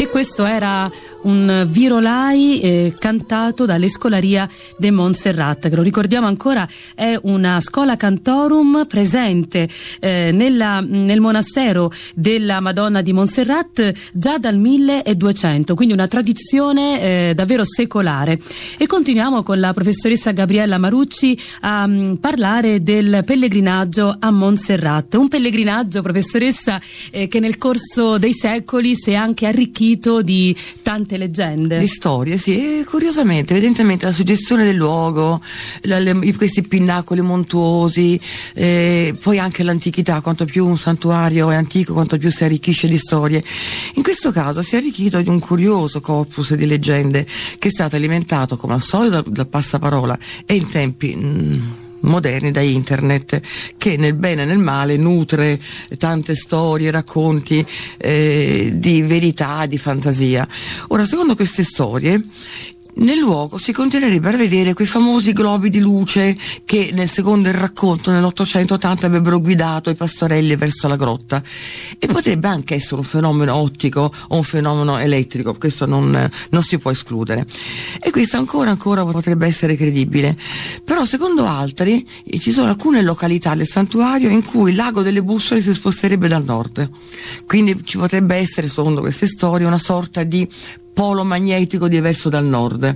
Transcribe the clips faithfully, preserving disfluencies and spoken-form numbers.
Questo era un virolai eh, cantato dall'Escolaria de Montserrat, che lo ricordiamo ancora è una scola cantorum presente eh, nella, nel monastero della Madonna di Montserrat già dal milleduecento, quindi una tradizione eh, davvero secolare. E continuiamo con la professoressa Gabriella Marucci a um, parlare del pellegrinaggio a Montserrat, un pellegrinaggio, professoressa, eh, che nel corso dei secoli si è anche arricchito di tante leggende, di storie, sì, e curiosamente, evidentemente la suggestione del luogo, la, le, questi pinnacoli montuosi, eh, poi anche l'antichità, quanto più un santuario è antico, quanto più si arricchisce di storie. In questo caso si è arricchito di un curioso corpus di leggende che è stato alimentato come al solito dal, dal passaparola e in tempi mh, moderni da internet, che nel bene e nel male nutre tante storie, racconti eh, di verità, di fantasia. Ora, secondo queste storie, nel luogo si continuerebbe a vedere quei famosi globi di luce che nel secondo il racconto nell'ottocentottanta avrebbero guidato i pastorelli verso la grotta, e potrebbe anche essere un fenomeno ottico o un fenomeno elettrico, questo non, non si può escludere, e questo ancora ancora potrebbe essere credibile. Però secondo altri ci sono alcune località del santuario in cui il lago delle bussole si sposterebbe dal nord, quindi ci potrebbe essere, secondo queste storie, una sorta di polo magnetico diverso dal nord.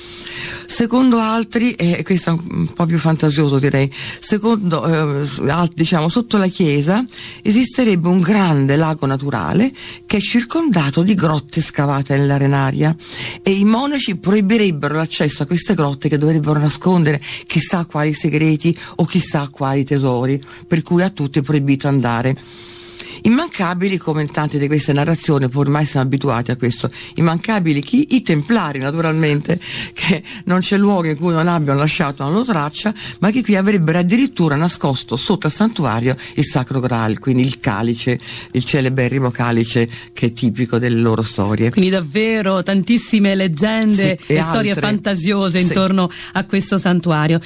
Secondo altri, e eh, questo è un po' più fantasioso direi, secondo eh, altri, diciamo, sotto la chiesa esisterebbe un grande lago naturale che è circondato di grotte scavate nell'arenaria, e i monaci proibirebbero l'accesso a queste grotte che dovrebbero nascondere chissà quali segreti o chissà quali tesori, per cui a tutti è proibito andare. Immancabili, come in tante di queste narrazioni, poi ormai siamo abituati a questo, immancabili chi? I templari, naturalmente, che non c'è luogo in cui non abbiano lasciato una loro traccia, ma che qui avrebbero addirittura nascosto sotto al santuario il Sacro Graal, quindi il calice, il celeberrimo calice che è tipico delle loro storie. Quindi davvero tantissime leggende sì, e, e storie fantasiose sì. intorno a questo santuario.